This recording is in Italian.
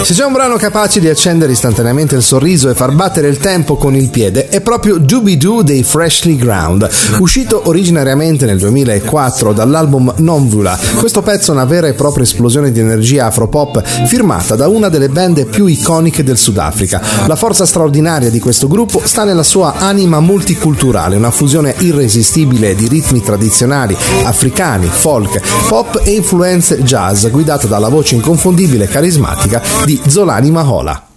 Se c'è un brano capace di accendere istantaneamente il sorriso e far battere il tempo con il piede, è proprio Doobie-Doo dei Freshly Ground, uscito originariamente nel 2004 dall'album Nomvula. Questo pezzo è una vera e propria esplosione di energia afropop firmata da una delle band più iconiche del Sudafrica. La forza straordinaria di questo gruppo sta nella sua anima multiculturale, una fusione irresistibile di ritmi tradizionali, africani, folk, pop e influenze jazz, guidata dalla voce inconfondibile e carismatica di Zolani Mahola.